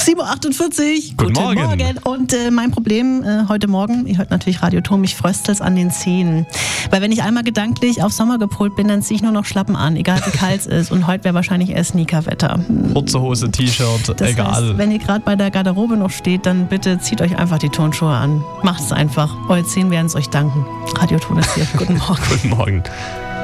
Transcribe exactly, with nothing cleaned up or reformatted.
sieben Uhr achtundvierzig. Guten, Guten Morgen. Morgen. Und äh, mein Problem äh, heute Morgen, ihr hört natürlich Radio Turm, mich fröstelt's an den Zähnen. Weil wenn ich einmal gedanklich auf Sommer gepolt bin, dann ziehe ich nur noch Schlappen an, egal wie kalt es ist. Und heute wäre wahrscheinlich eher Sneakerwetter. Kurze Hose, T-Shirt, das egal. Heißt, wenn ihr gerade bei der Garderobe noch steht, dann bitte zieht euch einfach die Turnschuhe an. Macht es einfach. Eure Zehen werden es euch danken. Radio Turm ist hier. Guten Morgen. Guten Morgen.